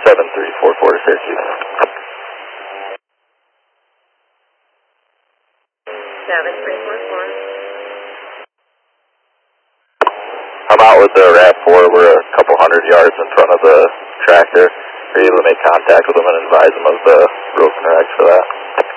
7344 to Syracuse. 7344. I'm out with the RAV4. We're a couple hundred yards in front of the tractor. Are you able to make contact with them and advise them of the broken rags for that?